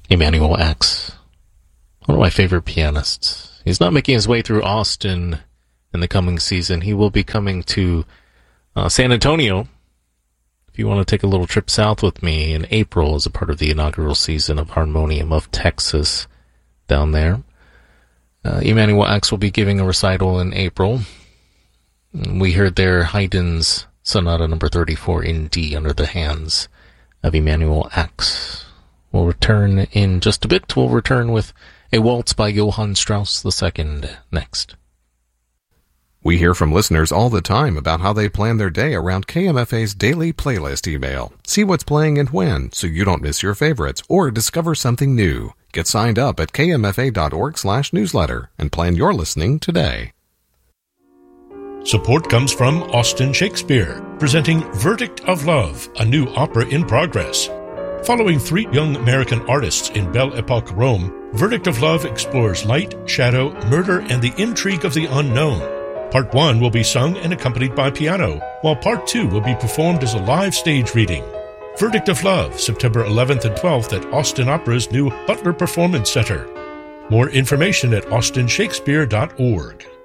Emanuel X, one of my favorite pianists. He's not making his way through Austin in the coming season. He will be coming to San Antonio. If you want to take a little trip south with me in April as a part of the inaugural season of Harmonium of Texas down there. Emanuel X will be giving a recital in April. We heard there Haydn's Sonata number 34 in D under the hands of Emanuel X. We'll return in just a bit. We'll return with a waltz by Johann Strauss II next. We hear from listeners all the time about how they plan their day around KMFA's daily playlist email. See what's playing and when, so you don't miss your favorites or discover something new. Get signed up at kmfa.org/newsletter and plan your listening today. Support comes from Austin Shakespeare, presenting Verdict of Love, a new opera in progress. Following 3 young American artists in Belle Epoque Rome, Verdict of Love explores light, shadow, murder, and the intrigue of the unknown. Part 1 will be sung and accompanied by piano, while Part 2 will be performed as a live stage reading. Verdict of Love, September 11th and 12th at Austin Opera's new Butler Performance Center. More information at austinshakespeare.org.